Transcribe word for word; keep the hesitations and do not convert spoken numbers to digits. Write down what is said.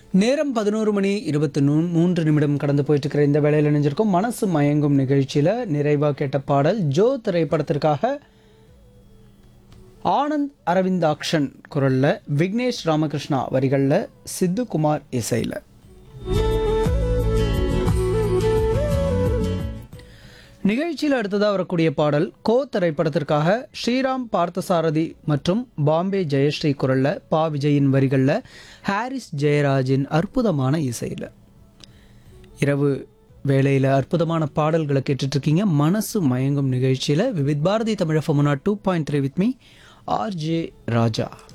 நேரம் பதினோரு மணி இருபத்தி நூ மூன்று நிமிடம் கடந்து போயிட்டு இருக்கிற இந்த வேளையில் இணைஞ்சிருக்கும் மனசு மயங்கும் நிகழ்ச்சியில் நிறைவாக கேட்ட பாடல் ஜோ திரைப்படத்திற்காக ஆனந்த் அரவிந்தாக்ஷன் குரலில் விக்னேஷ் ராமகிருஷ்ணா வரிகளில் சித்துக்குமார் இசையில். நிகழ்ச்சியில் அடுத்ததாக வரக்கூடிய பாடல் கோ திரைப்படத்திற்காக ஸ்ரீராம் பார்த்தசாரதி மற்றும் பாம்பே ஜெயஸ்ரீ குரலில் பா விஜயின் வரிகளில் ஹாரிஸ் ஜெயராஜின் அற்புதமான இசையில். இரவு வேளையில் அற்புதமான பாடல்களை கேட்டுட்ருக்கீங்க மனசு மயங்கும் நிகழ்ச்சியில். Vividh Bharathi Tamil FM two point three with me RJ Raja.